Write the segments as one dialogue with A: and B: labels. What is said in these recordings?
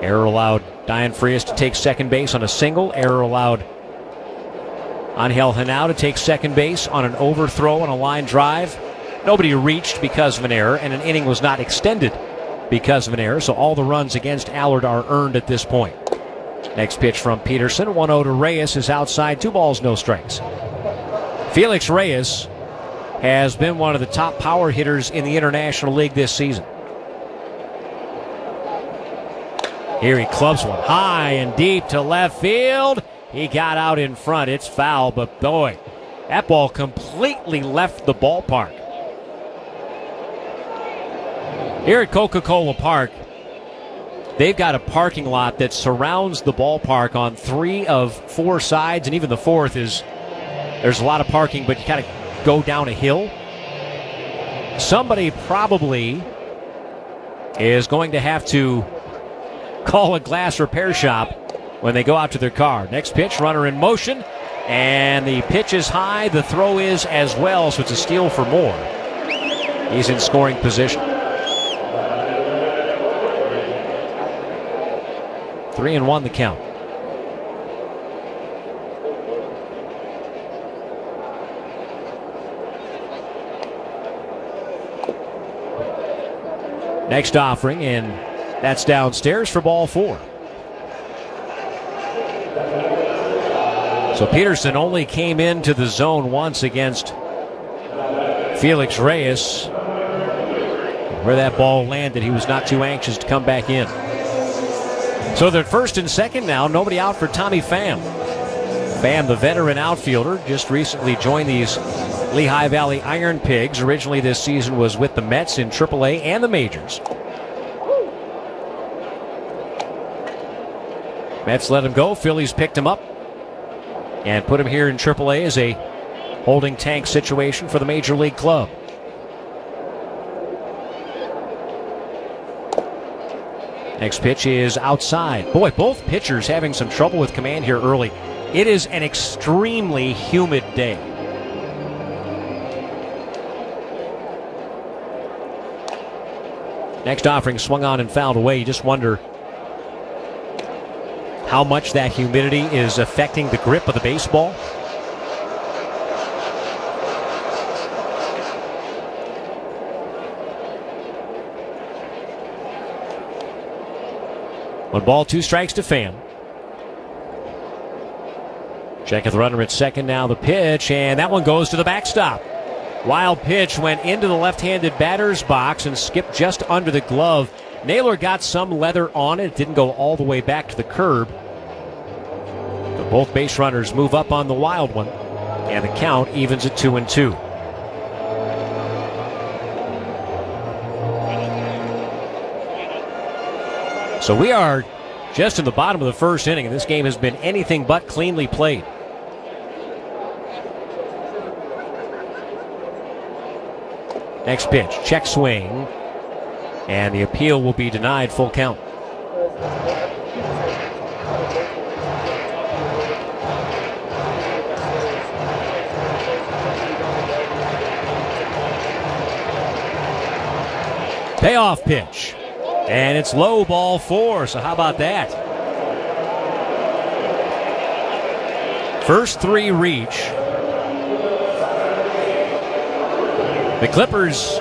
A: Error allowed Diane Frias to take second base on a single. Error allowed Angel Henao to take second base on an overthrow on a line drive. Nobody reached because of an error, and an inning was not extended because of an error, so all the runs against Allard are earned at this point. Next pitch from Peterson, 1-0 to Reyes is outside, 2 balls, no strikes. Felix Reyes has been one of the top power hitters in the International League this season. Here he clubs one high and deep to left field. He got out in front. It's foul, but boy, that ball completely left the ballpark. Here at Coca-Cola Park, they've got a parking lot that surrounds the ballpark on 3 of 4 sides, and even the 4th there's a lot of parking, but you kind of go down a hill. Somebody probably is going to have to call a glass repair shop when they go out to their car. Next pitch, runner in motion, and the pitch is high. The throw is as well, so it's a steal for Moore. He's in scoring position. 3-1 the count. Next offering, and that's downstairs for ball 4. So Peterson only came into the zone once against Felix Reyes. Where that ball landed, he was not too anxious to come back in. So they're first and second now. Nobody out for Tommy Pham. Pham, the veteran outfielder, just recently joined these Lehigh Valley Iron Pigs. Originally this season was with the Mets in AAA and the majors. Mets let him go. Phillies picked him up and put him here in AAA as a holding tank situation for the major league club. Next pitch is outside. Boy, both pitchers having some trouble with command here early. It is an extremely humid day. Next offering swung on and fouled away. You just wonder how much that humidity is affecting the grip of the baseball. One ball, 2 strikes to Pham. Check the runner at second. Now the pitch, and that one goes to the backstop. Wild pitch went into the left-handed batter's box and skipped just under the glove. Naylor got some leather on it. It didn't go all the way back to the curb. But both base runners move up on the wild one, and the count evens at 2-2. So we are just in the bottom of the first inning, and this game has been anything but cleanly played. Next pitch, check swing, and the appeal will be denied, full count. Payoff pitch. And it's low, ball 4, so how about that? First 3 reach. The Clippers,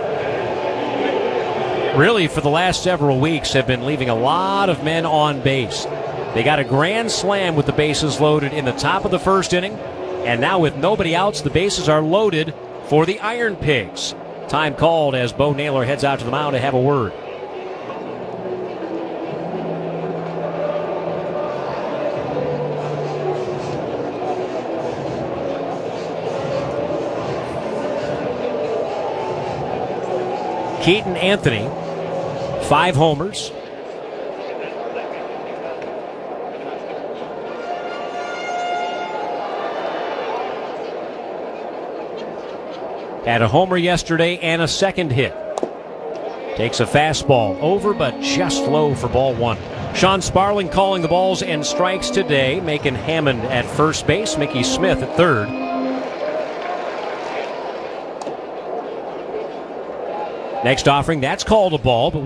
A: really for the last several weeks, have been leaving a lot of men on base. They got a grand slam with the bases loaded in the top of the first inning, and now with nobody outs, the bases are loaded for the Iron Pigs. Time called as Bo Naylor heads out to the mound to have a word. Keaton Anthony, 5 homers. Had a homer yesterday and a second hit. Takes a fastball over, but just low for ball 1. Sean Sparling calling the balls and strikes today, making Hammond at first base, Mickey Smith at third. Next offering, that's called a ball, but